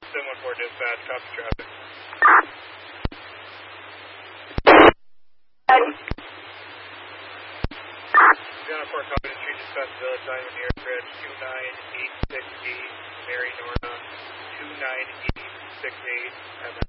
714 dispatch, copy traffic. John 4, copy the street dispatch village, Diamond Air Bridge 2986D, Mary Norma 29868,